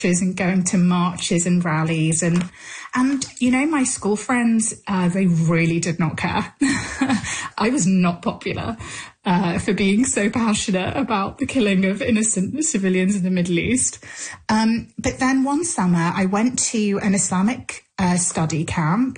and going to marches and rallies. And my school friends, they really did not care. I was not popular for being so passionate about the killing of innocent civilians in the Middle East. But then one summer I went to an Islamic study camp,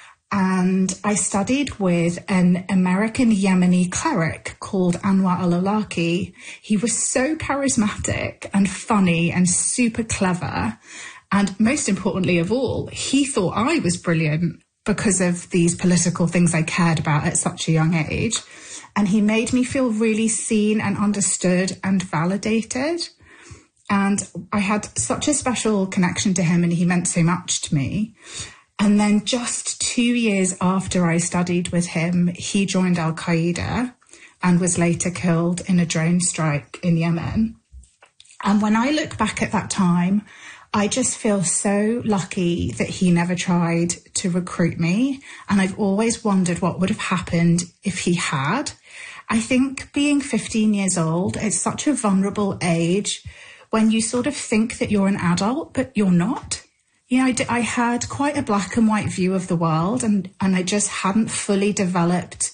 and I studied with an American Yemeni cleric called Anwar al-Awlaki. He was so charismatic and funny and super clever. And most importantly of all, he thought I was brilliant because of these political things I cared about at such a young age. And he made me feel really seen and understood and validated. And I had such a special connection to him, and he meant so much to me. And then just 2 years after I studied with him, he joined Al-Qaeda and was later killed in a drone strike in Yemen. And when I look back at that time, I just feel so lucky that he never tried to recruit me. And I've always wondered what would have happened if he had. I think being 15 years old, it's such a vulnerable age when you sort of think that you're an adult, but you're not. I had quite a black and white view of the world, and I just hadn't fully developed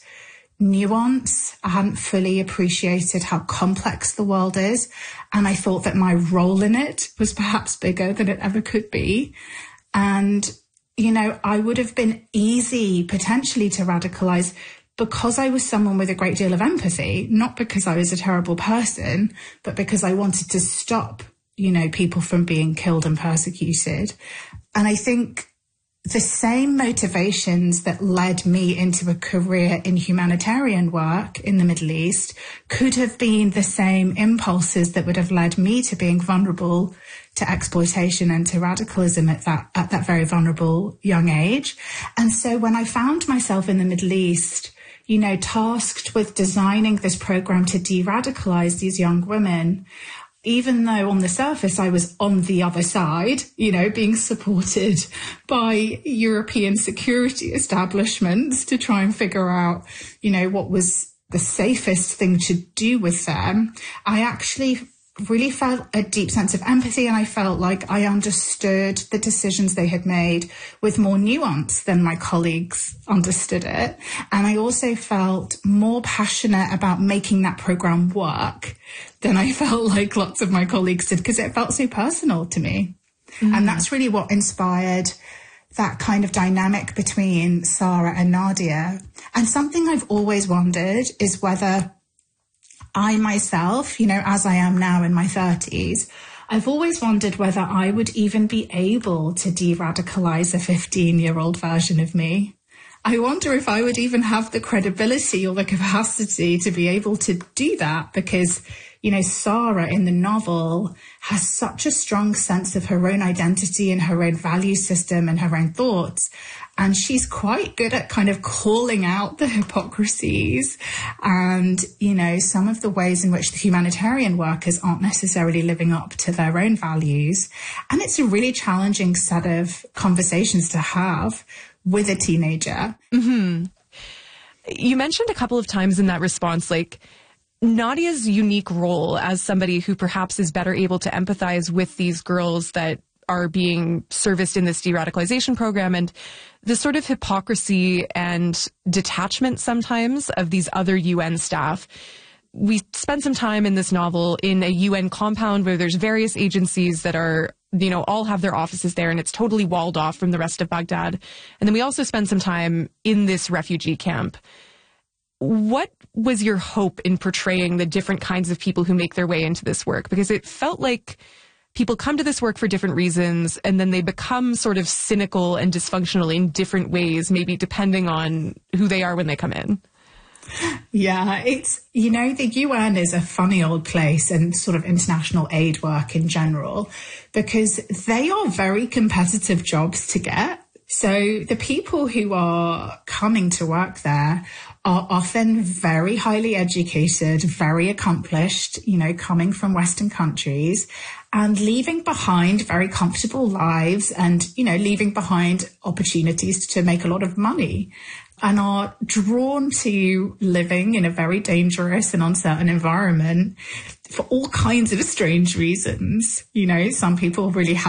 nuance. I hadn't fully appreciated how complex the world is. And I thought that my role in it was perhaps bigger than it ever could be. And, I would have been easy potentially to radicalize because I was someone with a great deal of empathy, not because I was a terrible person, but because I wanted to stop people from being killed and persecuted. And I think the same motivations that led me into a career in humanitarian work in the Middle East could have been the same impulses that would have led me to being vulnerable to exploitation and to radicalism at that very vulnerable young age. And so when I found myself in the Middle East, tasked with designing this program to de-radicalize these young women, even though on the surface I was on the other side, being supported by European security establishments to try and figure out, what was the safest thing to do with them, I actually really felt a deep sense of empathy, and I felt like I understood the decisions they had made with more nuance than my colleagues understood it. And I also felt more passionate about making that program work than I felt like lots of my colleagues did, because it felt so personal to me. Mm. And that's really what inspired that kind of dynamic between Sarah and Nadia. And something I've always wondered is whether I myself, as I am now in my 30s, I've always wondered whether I would even be able to de-radicalize a 15-year-old version of me. I wonder if I would even have the credibility or the capacity to be able to do that, because, Sarah in the novel has such a strong sense of her own identity and her own value system and her own thoughts. And she's quite good at kind of calling out the hypocrisies and, some of the ways in which the humanitarian workers aren't necessarily living up to their own values. And it's a really challenging set of conversations to have with a teenager. Mm-hmm. You mentioned a couple of times in that response, Nadia's unique role as somebody who perhaps is better able to empathize with these girls that are being serviced in this de-radicalization program, and the sort of hypocrisy and detachment sometimes of these other UN staff. We spend some time in this novel in a UN compound where there's various agencies that are, all have their offices there, and it's totally walled off from the rest of Baghdad. And then we also spend some time in this refugee camp. What was your hope in portraying the different kinds of people who make their way into this work? Because it felt like people come to this work for different reasons, and then they become sort of cynical and dysfunctional in different ways, maybe depending on who they are when they come in. Yeah, it's, the UN is a funny old place, and sort of international aid work in general, because they are very competitive jobs to get. So the people who are coming to work there are often very highly educated, very accomplished, coming from Western countries and leaving behind very comfortable lives and, leaving behind opportunities to make a lot of money, and are drawn to living in a very dangerous and uncertain environment for all kinds of strange reasons. Some people really have